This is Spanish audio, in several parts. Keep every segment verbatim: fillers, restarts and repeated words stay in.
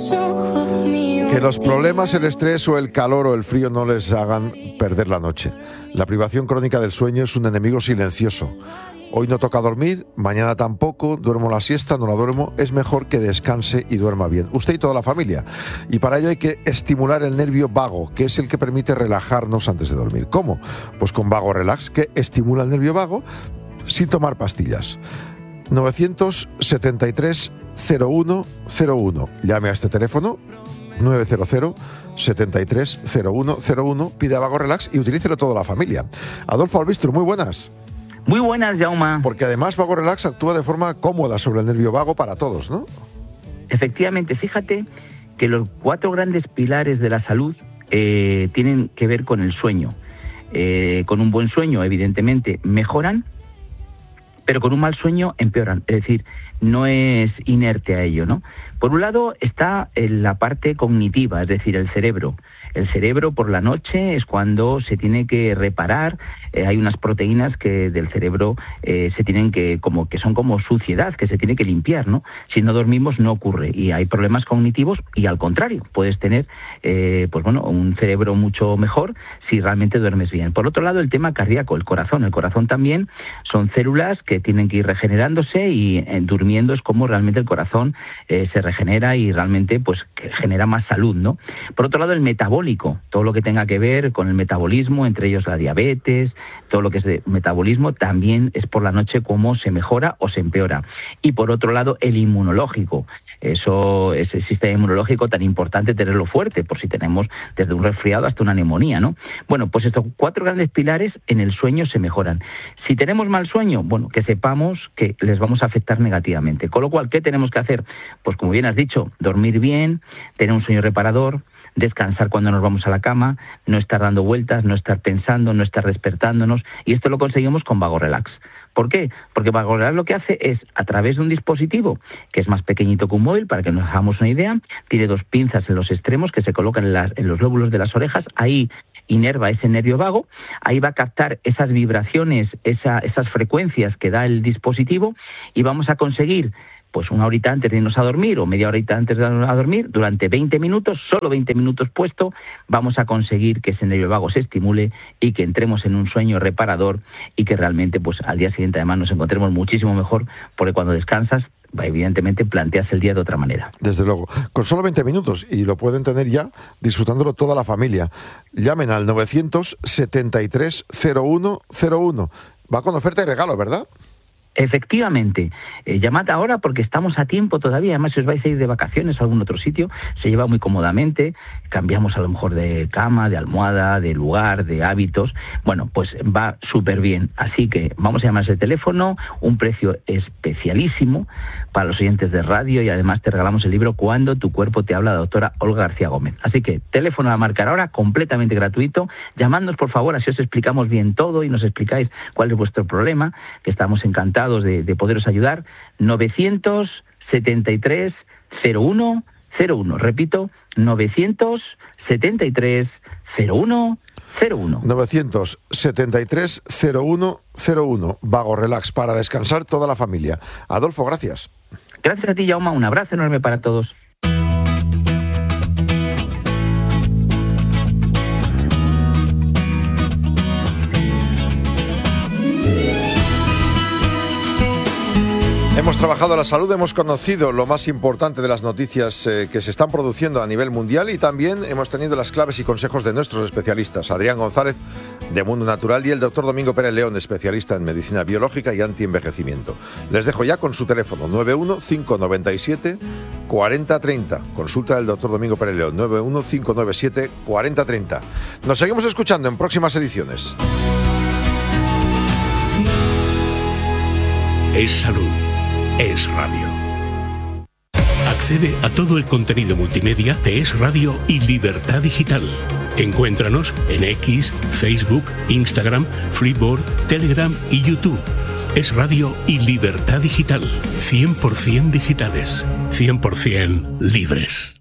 Que los problemas, el estrés o el calor o el frío no les hagan perder la noche. La privación crónica del sueño es un enemigo silencioso. Hoy no toca dormir, mañana tampoco, duermo la siesta, no la duermo, es mejor que descanse y duerma bien. Usted y toda la familia. Y para ello hay que estimular el nervio vago, que es el que permite relajarnos antes de dormir. ¿Cómo? Pues con Vago Relax, que estimula el nervio vago sin tomar pastillas. novecientos setenta y tres cero uno cero uno. Llame a este teléfono, novecientos setenta y tres cero uno cero uno, pide a Vago Relax y utilícelo toda la familia. Adolfo Albistro, muy buenas. Muy buenas, Jaume. Porque además Vago Relax actúa de forma cómoda sobre el nervio vago para todos, ¿no? Efectivamente, fíjate que los cuatro grandes pilares de la salud eh, tienen que ver con el sueño. Eh, con un buen sueño, evidentemente, mejoran, pero con un mal sueño empeoran. Es decir, no es inerte a ello, ¿no? Por un lado está la parte cognitiva, es decir, el cerebro. El cerebro por la noche es cuando se tiene que reparar, eh, hay unas proteínas que del cerebro eh, se tienen que, como que son como suciedad, que se tiene que limpiar, ¿no? Si no dormimos no ocurre y hay problemas cognitivos y al contrario, puedes tener eh, pues bueno, un cerebro mucho mejor si realmente duermes bien. Por otro lado, el tema cardíaco, el corazón. El corazón también son células que tienen que ir regenerándose y eh, durmiendo es como realmente el corazón eh, se regenera y realmente pues que genera más salud, ¿no? Por otro lado, el metabólico, todo lo que tenga que ver con el metabolismo, entre ellos la diabetes, todo lo que es de metabolismo, también es por la noche cómo se mejora o se empeora. Y por otro lado, el inmunológico. Eso, ese sistema inmunológico tan importante tenerlo fuerte, por si tenemos desde un resfriado hasta una neumonía, ¿no? Bueno, pues estos cuatro grandes pilares en el sueño se mejoran. Si tenemos mal sueño, bueno, que sepamos que les vamos a afectar negativamente. Con lo cual, ¿qué tenemos que hacer? Pues como bien has dicho, dormir bien, tener un sueño reparador, descansar cuando nos vamos a la cama, no estar dando vueltas, no estar pensando, no estar despertándonos, y esto lo conseguimos con Vago Relax. ¿Por qué? Porque Vago Relax lo que hace es, a través de un dispositivo que es más pequeñito que un móvil, para que nos hagamos una idea, tiene dos pinzas en los extremos que se colocan en, las, en los lóbulos de las orejas, ahí inerva ese nervio vago, ahí va a captar esas vibraciones, esa, esas frecuencias que da el dispositivo y vamos a conseguir pues una horita antes de irnos a dormir o media horita antes de irnos a dormir, durante veinte minutos, solo veinte minutos puesto, vamos a conseguir que ese nervio vago se estimule y que entremos en un sueño reparador y que realmente pues al día siguiente además nos encontremos muchísimo mejor, porque cuando descansas, evidentemente planteas el día de otra manera. Desde luego, con solo veinte minutos, y lo pueden tener ya disfrutándolo toda la familia. Llamen al novecientos setenta y tres cero uno cero uno. Va con oferta y regalo, ¿verdad? Efectivamente, eh, llamad ahora porque estamos a tiempo todavía. Además, si os vais a ir de vacaciones a algún otro sitio, se lleva muy cómodamente, cambiamos a lo mejor de cama, de almohada, de lugar, de hábitos. Bueno, pues va súper bien. Así que vamos a llamar a ese teléfono, un precio especialísimo para los oyentes de radio, y además te regalamos el libro Cuando tu cuerpo te habla, de la doctora Olga García Gómez. Así que teléfono a marcar ahora, completamente gratuito. Llamadnos, por favor, así os explicamos bien todo y nos explicáis cuál es vuestro problema, que estamos encantados De, de poderos ayudar. Novecientos setenta y tres cero uno cero uno. Repito, novecientos setenta y tres cero uno cero uno. novecientos setenta y tres cero uno cero uno. Vago Relax, para descansar toda la familia. Adolfo, gracias. Gracias a ti, Jaume. Un abrazo enorme para todos. Hemos trabajado la salud, hemos conocido lo más importante de las noticias eh, que se están produciendo a nivel mundial, y también hemos tenido las claves y consejos de nuestros especialistas, Adrián González, de Mundo Natural, y el doctor Domingo Pérez León, especialista en medicina biológica y antienvejecimiento. Les dejo ya con su teléfono, nueve uno cinco nueve siete cuatro cero tres cero. Consulta del doctor Domingo Pérez León, nueve uno cinco nueve siete cuatro cero tres cero. Nos seguimos escuchando en próximas ediciones. Es salud. Es Radio. Accede a todo el contenido multimedia de Es Radio y Libertad Digital. Encuéntranos en X, Facebook, Instagram, Freeboard, Telegram y YouTube. Es Radio y Libertad Digital. cien por ciento digitales. cien por ciento libres.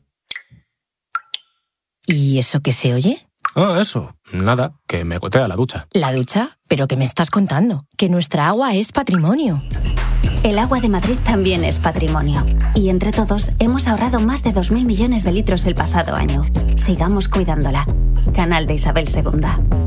¿Y eso qué se oye? Ah, eso. Nada, que me gotea la ducha. ¿La ducha? ¿Pero qué me estás contando? Que nuestra agua es patrimonio. El agua de Madrid también es patrimonio. Y entre todos hemos ahorrado más de dos mil millones de litros el pasado año. Sigamos cuidándola. Canal de Isabel segunda.